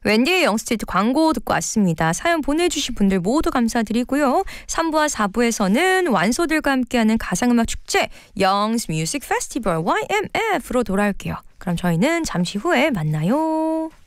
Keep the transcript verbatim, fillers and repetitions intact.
웬디의 영스트리트 광고 듣고 왔습니다. 사연 보내주신 분들 모두 감사드리고요. 삼 부와 사 부에서는 완소들과 함께하는 가상음악 축제 영스 뮤직 페스티벌 와이엠에프로 돌아올게요. 그럼 저희는 잠시 후에 만나요.